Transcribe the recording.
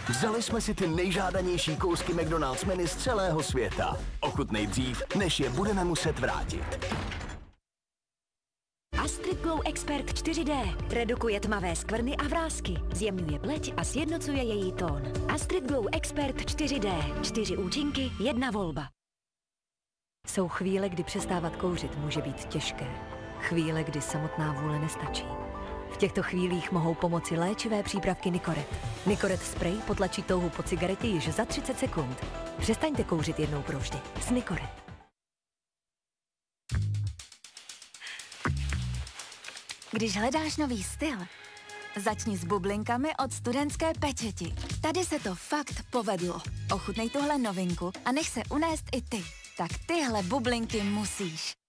Vzali jsme si ty nejžádanější kousky McDonald's menu z celého světa. Ochutnej dřív, než je budeme muset vrátit. Astrid Glow Expert 4D redukuje tmavé skvrny a vrásky, zjemňuje pleť a sjednocuje její tón. Astrid Glow Expert 4D. 4 účinky, 1 volba. Jsou chvíle, kdy přestávat kouřit může být těžké. Chvíle, kdy samotná vůle nestačí. V těchto chvílích mohou pomoci léčivé přípravky Nicoret. Nicoret spray potlačí touhu po cigaretě již za 30 sekund. Přestaňte kouřit jednou provždy s Nicoret. Když hledáš nový styl, začni s bublinkami od Studentské pečeti. Tady se to fakt povedlo. Ochutnej tuhle novinku a nech se unést i ty. Tak tyhle bublinky musíš.